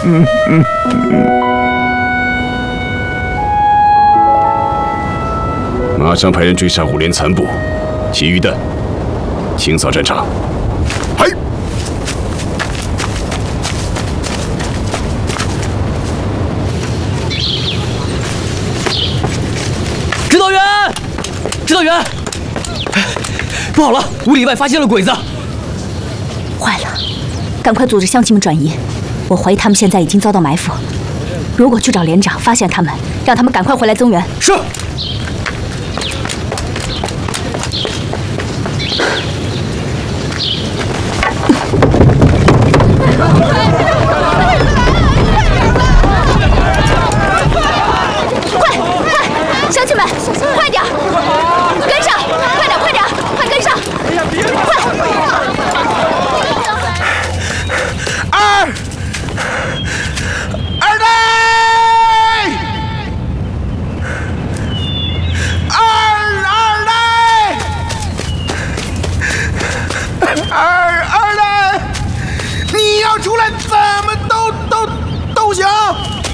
马上派人追杀5连残部，其余的清扫战场。嗨！ 指导员，指导员，不好了，5里外发现了鬼子！ 坏了，赶快组织乡亲们转移。我怀疑他们现在已经遭到埋伏。如果去找连长，发现他们，让他们赶快回来增援。 是。